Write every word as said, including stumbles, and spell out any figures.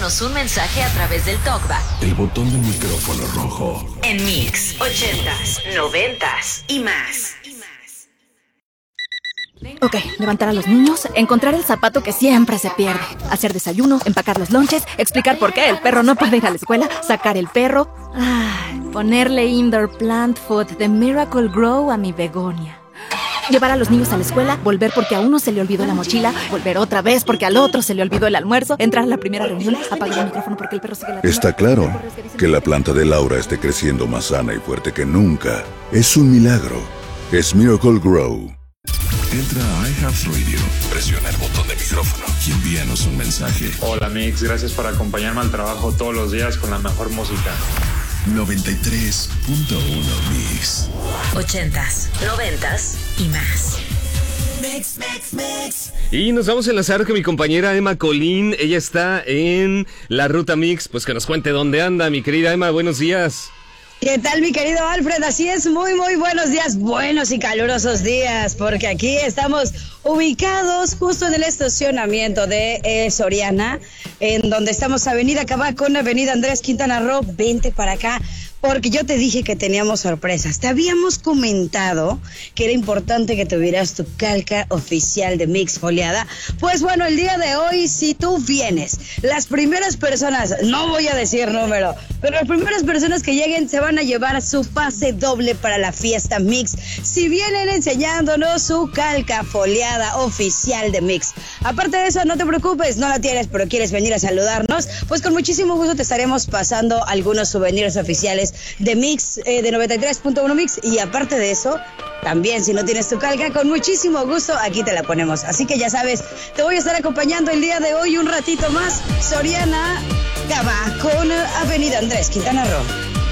envíanos un mensaje a través del TalkBack. El botón del micrófono rojo. En Mix, ochentas, noventas y más. Ok, levantar a los niños, encontrar el zapato que siempre se pierde, hacer desayuno, empacar los lonches, explicar por qué el perro no puede ir a la escuela, sacar el perro, ay, ponerle indoor plant food de Miracle Grow a mi begonia. Llevar a los niños a la escuela, volver porque a uno se le olvidó la mochila, volver otra vez porque al otro se le olvidó el almuerzo, entrar a la primera reunión, apagar el micrófono porque el perro sigue la... Está claro que la planta de Laura esté creciendo más sana y fuerte que nunca. Es un milagro. Es Miracle Grow. Entra a iHeartRadio, presiona el botón de micrófono y envíanos un mensaje. Hola Mix, gracias por acompañarme al trabajo todos los días con la mejor música. noventa y tres punto uno Mix. Ochentas, noventas y más. Mix, mix, mix. Y nos vamos a enlazar con mi compañera Emma Colín. Ella está en la Ruta Mix. Pues que nos cuente dónde anda, mi querida Emma. Buenos días. ¿Qué tal, mi querido Alfred? Así es, muy, muy buenos días, buenos y calurosos días, porque aquí estamos ubicados justo en el estacionamiento de eh, Soriana, en donde estamos Avenida Cabac con Avenida Andrés Quintana Roo. Vente para acá, porque yo te dije que teníamos sorpresas. Te habíamos comentado que era importante que tuvieras tu calca oficial de Mix foliada. Pues bueno, el día de hoy, si tú vienes, las primeras personas, no voy a decir número, pero las primeras personas que lleguen se van a llevar su pase doble para la fiesta Mix, si vienen enseñándonos su calca foliada oficial de Mix. Aparte de eso, no te preocupes, no la tienes, pero quieres venir a saludarnos, pues con muchísimo gusto te estaremos pasando algunos souvenirs oficiales de Mix, eh, de noventa y tres punto uno Mix. Y aparte de eso, también si no tienes tu calca, con muchísimo gusto aquí te la ponemos. Así que ya sabes, te voy a estar acompañando el día de hoy un ratito más. Soriana Cabac con Avenida Andrés Quintana Roo.